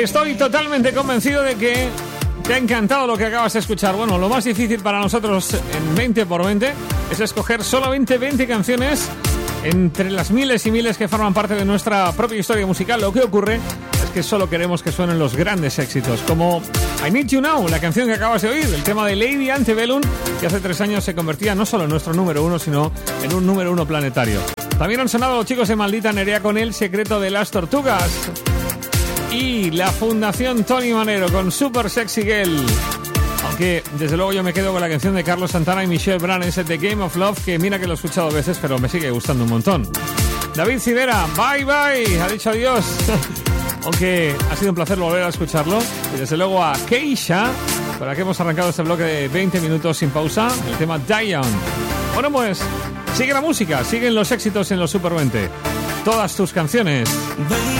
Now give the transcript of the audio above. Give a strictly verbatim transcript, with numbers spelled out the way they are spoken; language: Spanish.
Estoy totalmente convencido de que te ha encantado lo que acabas de escuchar. Bueno, lo más difícil para nosotros en veinte por veinte es escoger solamente veinte canciones entre las miles y miles que forman parte de nuestra propia historia musical. Lo que ocurre es que solo queremos que suenen los grandes éxitos, como I Need You Now, la canción que acabas de oír, el tema de Lady Antebellum, que hace tres años se convertía no solo en nuestro número uno, sino en un número uno planetario. También han sonado los chicos de Maldita Nerea con El secreto de las tortugas. Y la Fundación Tony Manero con Super Sexy Girl. Aunque desde luego yo me quedo con la canción de Carlos Santana y Michelle Branch, The Game of Love, que mira que lo he escuchado veces, pero me sigue gustando un montón. David Civera, bye bye, ha dicho adiós. Aunque ha sido un placer volver a escucharlo. Y desde luego a Keisha, para que hemos arrancado este bloque de veinte minutos sin pausa, el tema Dion. Bueno, pues sigue la música, siguen los éxitos en los Super veinte. Todas tus canciones.